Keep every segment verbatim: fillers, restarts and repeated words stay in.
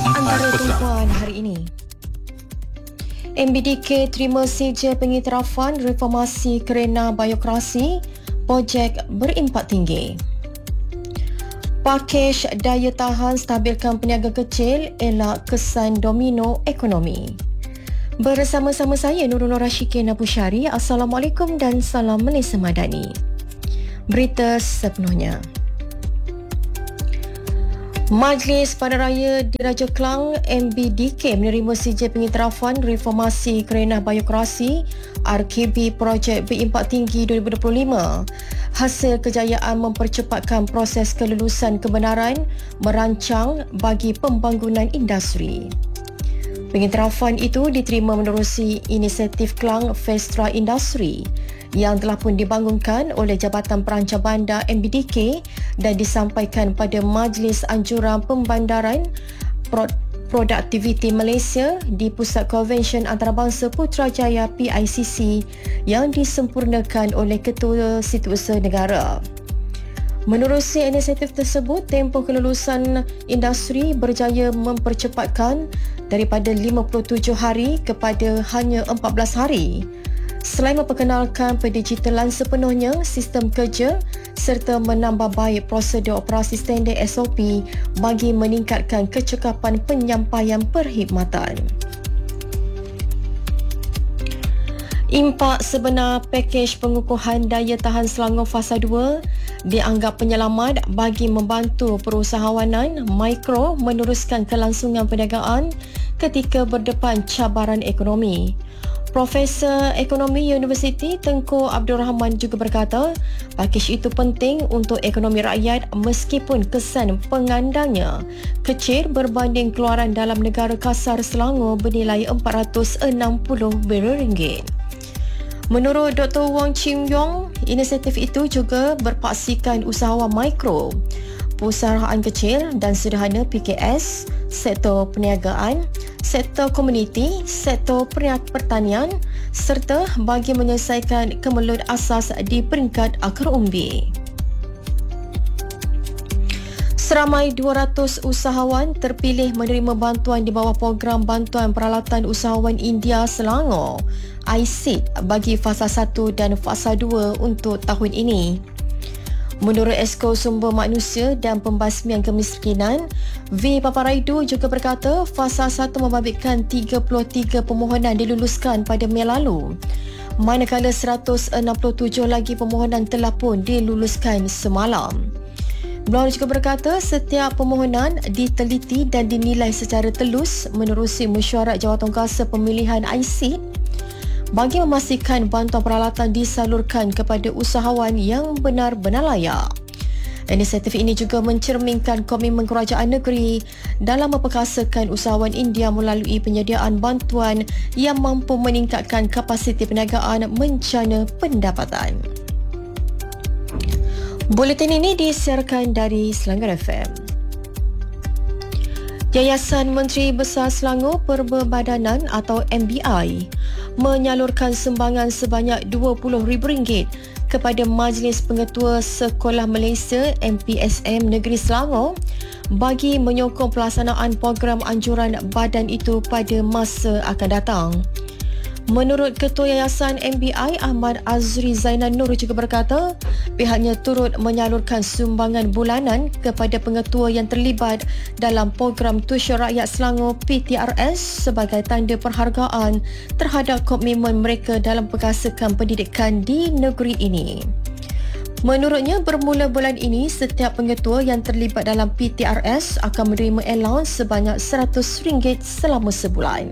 Antara tumpuan hari ini, M B D K terima seja pengiktirafan reformasi kerana biokrasi, projek berimpak tinggi. Pakej daya tahan stabilkan peniaga kecil, elak kesan domino ekonomi. Bersama-sama saya Nurul Nor Rashikin Abu Syari. Assalamualaikum dan salam Malaysia Madani. Berita sepenuhnya. Majlis Padanraya Diraja Klang M B D K menerima seja pengiktirafan reformasi kerana biokrasi R K B Projek Berimpak Tinggi dua ribu dua puluh lima. Hasil kejayaan mempercepatkan proses kelulusan kebenaran merancang bagi pembangunan industri. Pengiktirafan itu diterima menerusi inisiatif Klang Festra Industri yang telah pun dibangunkan oleh Jabatan Perancang Bandar M B D K dan disampaikan pada Majlis Anjuran Pembandaran Pro- Produktiviti Malaysia di Pusat Konvensyen Antarabangsa Putrajaya P I C C yang disempurnakan oleh Ketua Setiausaha Negara. Menerusi inisiatif tersebut, tempoh kelulusan industri berjaya mempercepatkan daripada lima puluh tujuh hari kepada hanya empat belas hari. Selain memperkenalkan pendigitalan sepenuhnya sistem kerja serta menambah baik prosedur operasi standard S O P bagi meningkatkan kecekapan penyampaian perkhidmatan. Impak sebenar pakej pengukuhan daya tahan Selangor Fasa dua dianggap penyelamat bagi membantu perusahawanan mikro meneruskan kelangsungan perniagaan ketika berdepan cabaran ekonomi. Profesor Ekonomi Universiti Tengku Abdul Rahman juga berkata, pakej itu penting untuk ekonomi rakyat meskipun kesan pengandangnya kecil berbanding keluaran dalam negara kasar Selangor bernilai empat ratus enam puluh bilion ringgit. Menurut Doktor Wong Chim Yong, inisiatif itu juga berpaksikan usahawan mikro, perusahaan kecil dan sederhana P K S, sektor perniagaan, sektor komuniti, sektor pertanian serta bagi menyelesaikan kemelut asas di peringkat akar umbi. Seramai dua ratus usahawan terpilih menerima bantuan di bawah program Bantuan Peralatan Usahawan India Selangor I S I D bagi fasa satu dan fasa dua untuk tahun ini. Menurut Esko Sumber Manusia dan Pembasmian Kemiskinan, V. Paparaidu juga berkata fasa satu membabitkan tiga puluh tiga permohonan diluluskan pada Mei lalu, manakala seratus enam puluh tujuh lagi permohonan telah pun diluluskan semalam. Beliau juga berkata setiap permohonan diteliti dan dinilai secara telus menerusi mesyuarat Jawatankuasa Pemilihan I S I D bagi memastikan bantuan peralatan disalurkan kepada usahawan yang benar-benar layak. Inisiatif ini juga mencerminkan komitmen kerajaan negeri dalam memperkasakan usahawan India melalui penyediaan bantuan yang mampu meningkatkan kapasiti perniagaan mencana pendapatan. Buletin ini disiarkan dari Selangor F M. Yayasan Menteri Besar Selangor Perbadanan atau M B I menyalurkan sumbangan sebanyak dua puluh ribu ringgit kepada Majlis Pengetua Sekolah Malaysia M P S M Negeri Selangor bagi menyokong pelaksanaan program anjuran badan itu pada masa akan datang. Menurut Ketua Yayasan M B I Ahmad Azri Zainan Nur juga berkata, pihaknya turut menyalurkan sumbangan bulanan kepada pengetua yang terlibat dalam program Tuition Rakyat Selangor P T R S sebagai tanda perhargaan terhadap komitmen mereka dalam perkasakan pendidikan di negeri ini. Menurutnya, bermula bulan ini, setiap pengetua yang terlibat dalam P T R S akan menerima allowance sebanyak seratus ringgit selama sebulan.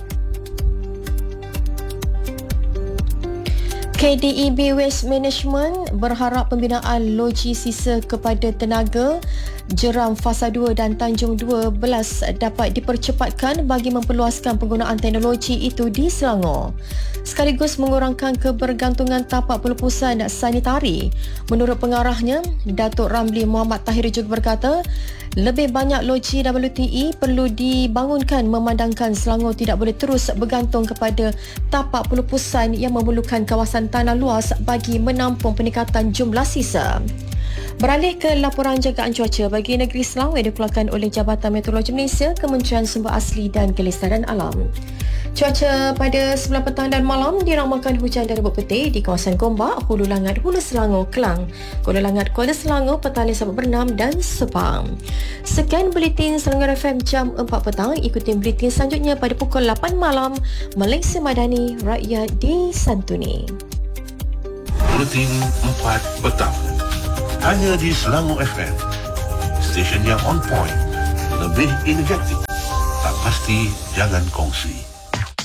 K D E B Waste Management berharap pembinaan loji sisa kepada tenaga Jeram Fasa dua dan Tanjung dua belas dapat dipercepatkan bagi memperluaskan penggunaan teknologi itu di Selangor, sekaligus mengurangkan kebergantungan tapak pelupusan sanitari. Menurut pengarahnya, Datuk Ramli Muhammad Tahir juga berkata, lebih banyak loji W T E perlu dibangunkan memandangkan Selangor tidak boleh terus bergantung kepada tapak pelupusan yang memerlukan kawasan tanah luas bagi menampung peningkatan jumlah sisa. Beralih ke laporan jagaan cuaca bagi negeri Selangor yang dikeluarkan oleh Jabatan Meteorologi Malaysia, Kementerian Sumber Asli dan Kelestarian Alam. Cuaca pada sebelah petang dan malam diramalkan hujan dan rebut petir di kawasan Gombak, Hulu Langat, Hulu Selangor, Kelang, Kuala Langat, Kuala Selangor, Petaling, Sabak Bernam dan Sepang. Sekian Buletin Selangor F M jam empat petang. Ikuti buletin selanjutnya pada pukul lapan malam. Malaysia Madani, rakyat disantuni. Buletin empat petang. Hanya di Selangor F M. Stesen yang on point. Lebih energetik. Tak pasti jangan kongsi.